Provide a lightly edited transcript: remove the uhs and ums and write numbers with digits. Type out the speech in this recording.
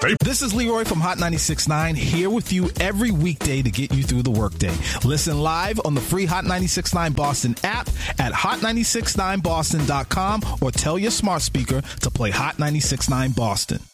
This is Leroy from Hot 96.9, here with you every weekday to get you through the workday. Listen live on the free Hot 96.9 Boston app at hot969boston.com or tell your smart speaker to play Hot 96.9 Boston.